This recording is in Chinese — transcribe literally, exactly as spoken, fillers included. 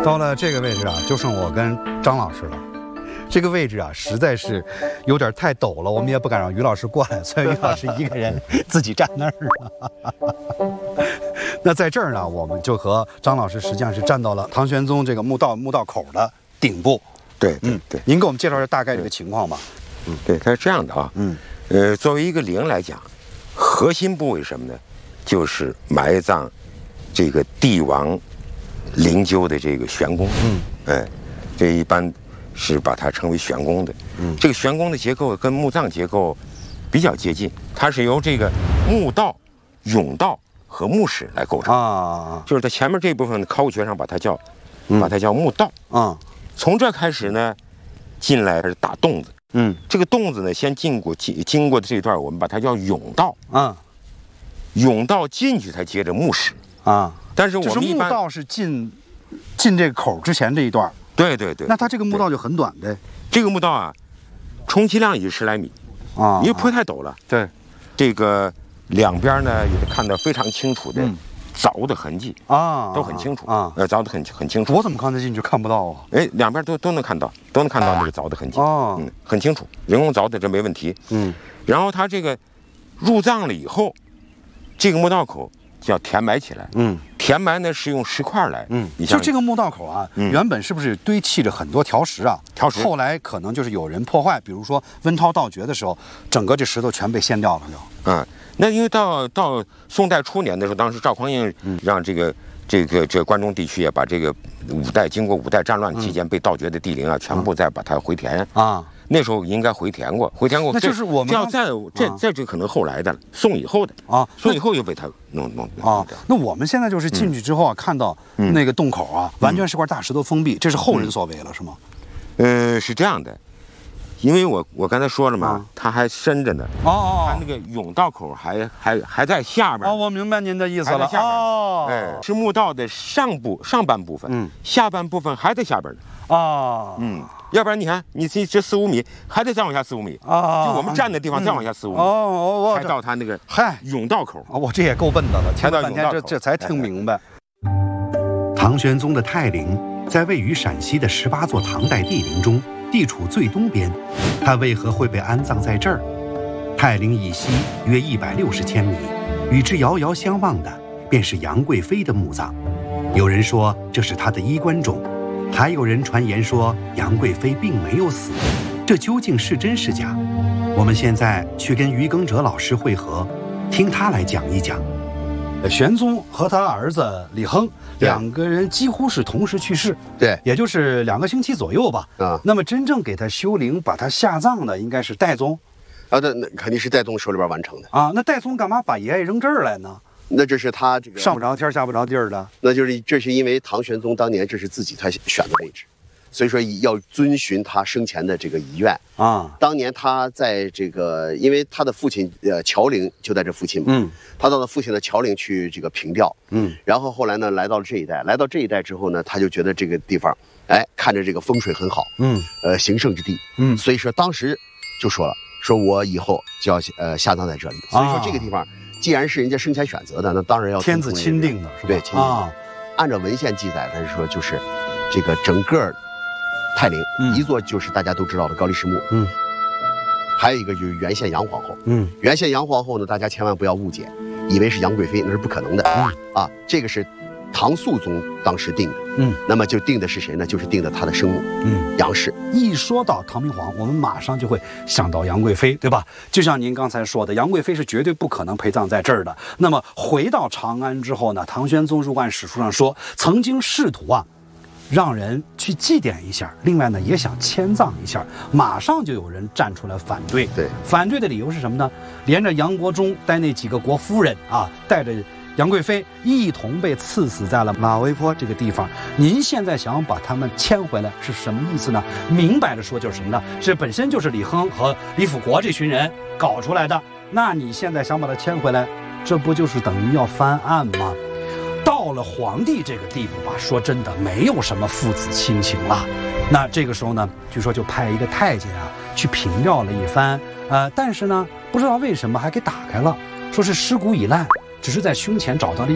到了这个位置啊，就剩我跟张老师了。这个位置啊，实在是有点太陡了，我们也不敢让于老师过来，所以于老师一个人自己站那儿了。那在这儿呢，我们就和张老师实际上是站到了唐玄宗这个墓道墓道口的顶部。 对，嗯，对。 您给我们介绍一下大概这个情况吧。 嗯，对，它是这样的啊。嗯，呃，作为一个陵来讲，核心部位什么呢？就是埋葬这个帝王灵柩的这个玄宫。嗯，哎，这一般是把它称为玄宫的。嗯，这个玄宫的结构跟墓葬结构比较接近，它是由这个墓道、甬道和墓室来构成啊。就是在前面这部分考古学上把它叫，嗯、把它叫墓道啊。从这开始呢，进来是打洞子。嗯，这个洞子呢，先经过经经过的这一段，我们把它叫甬道啊。甬道进去才接着墓室啊。但是我们一般墓道是进进这个口之前这一段。 对对对。 那它这个墓道就很短的。 这个墓道啊，充其量也就十来米啊，因为坡太陡了。对，这个两边呢也看得非常清楚的。嗯，凿的痕迹啊，都很清楚啊，呃，凿的很很清楚。 我怎么刚才进去看不到啊？ 哎，两边都都能看到，都能看到那个凿的痕迹哦，嗯，很清楚，人工凿的这没问题。嗯，然后它这个入葬了以后，这个墓道口就要填埋起来。嗯，填埋呢是用石块来。嗯， 就这个墓道口啊，嗯、原本是不是堆砌着很多条石啊？ 条石。 后来可能就是有人破坏，比如说温韬盗掘的时候，整个这石头全被掀掉了就。 嗯。那因为到到宋代初年的时候，当时赵匡胤让这个这个这个关中地区啊，把这个五代经过五代战乱期间被盗掘的地陵啊，全部再把它回填啊。那时候应该回填过，回填过。 那就是我们要再这这这可能后来的宋以后的啊，宋以后又被他弄弄啊。那我们现在就是进去之后啊，看到那个洞口啊，完全是块大石头封闭，这是后人所为了，是吗？ 呃，是这样的。因为我我刚才说了嘛，啊、它还深着呢。哦，它那个甬道口还还还在下边。 哦，我明白您的意思了。 哦，哎，是墓道的上部上半部分，嗯，下半部分还在下边呢。哦，嗯，要不然你看，你这这四五米还得再往下四五米啊，就我们站的地方再往下四五米。哦，我才到它那个嗨甬道口。 啊，我这也够笨的了，才到甬道口，这这才听明白。 唐玄宗的泰陵在位于陕西的十八座唐代帝陵中。地处最东边，他为何会被安葬在这儿？泰陵以西约一百六十千米，与之遥遥相望的便是杨贵妃的墓葬。有人说这是她的衣冠冢，还有人传言说杨贵妃并没有死。这究竟是真是假？我们现在去跟于耕哲老师会合，听他来讲一讲。 玄宗和他儿子李亨两个人几乎是同时去世，对，也就是两个星期左右吧。啊，那么真正给他修陵、把他下葬的应该是戴宗， 啊，那那肯定是戴宗手里边完成的啊。那戴宗干嘛把爷爷扔这儿来呢？ 那这是他这个上不着天下不着地儿的。 那就是这是因为唐玄宗当年这是自己他选的位置。所以说要遵循他生前的这个遗愿啊。当年他在这个，因为他的父亲呃乔陵就在这附近嘛，嗯，他到了父亲的乔陵去这个凭吊，嗯，然后后来呢来到了这一带，来到这一带之后呢，他就觉得这个地方，哎，看着这个风水很好，嗯，呃行胜之地，嗯，所以说当时就说了，说我以后就要呃下葬在这里。所以说这个地方既然是人家生前选择的，那当然要天子钦定的，是吧？ 对，钦定的。按照文献记载，他是说就是这个整个泰陵、嗯、一座就是大家都知道的高力士墓，嗯，还有一个就是原县杨皇后，嗯，原县杨皇后呢，大家千万不要误解，以为是杨贵妃，那是不可能的，嗯啊，这个是唐肃宗当时定的，嗯，那么就定的是谁呢？就是定的他的生母，嗯，杨氏。 一说到唐明皇，我们马上就会想到杨贵妃，对吧？就像您刚才说的，杨贵妃是绝对不可能陪葬在这儿的。那么回到长安之后呢，唐玄宗入关史书上说，曾经试图啊。让人去祭奠一下，另外呢也想迁葬一下，马上就有人站出来反对。对，反对的理由是什么呢？连着杨国忠带那几个国夫人啊，带着杨贵妃一同被赐死在了马嵬坡这个地方。您现在想把他们迁回来是什么意思呢？明白的说就是什么呢？这本身就是李亨和李辅国这群人搞出来的。那你现在想把他迁回来，这不就是等于要翻案吗？到了皇帝这个地步吧，说真的，没有什么父子亲情了。那这个时候呢，据说就派一个太监啊去凭吊了一番，呃，但是呢，不知道为什么还给打开了，说是尸骨已烂，只是在胸前找到了一